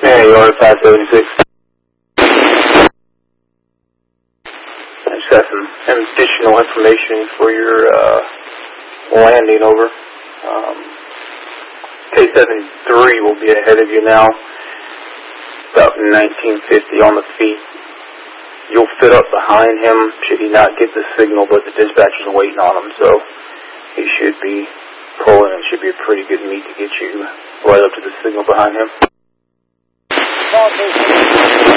Yeah, you are 576. I just got some additional information for your landing over. K73 will be ahead of you now, about 1950 on the feet. You'll fit up behind him should he not get the signal, but the dispatcher's waiting on him, so he should be pulling and should be a pretty good meet to get you right up to the signal behind him.